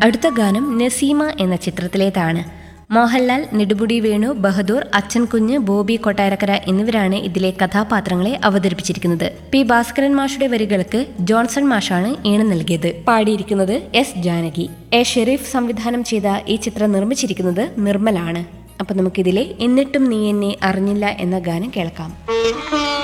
അടുത്ത ഗാനം നസീമ എന്ന ചിത്രത്തിലേതാണ്. മോഹൻലാൽ, നെടുമുടി വേണു, ബഹദൂർ, അച്ഛൻ കുഞ്ഞ്, ബോബി കൊട്ടാരക്കര എന്നിവരാണ് ഇതിലെ കഥാപാത്രങ്ങളെ അവതരിപ്പിച്ചിരിക്കുന്നത്. പി ഭാസ്കരൻ മാഷുടെ വരികൾക്ക് ജോൺസൺ മാഷാണ് ഈണം നൽകിയത്. പാടിയിരിക്കുന്നത് എസ് ജാനകി. എ ഷെരീഫ് സംവിധാനം ചെയ്ത ഈ ചിത്രം നിർമ്മിച്ചിരിക്കുന്നത് നിർമ്മലാണ്. അപ്പൊ നമുക്കിതിലെ എന്നിട്ടും നീ എന്നെ അറിഞ്ഞില്ല എന്ന ഗാനം കേൾക്കാം.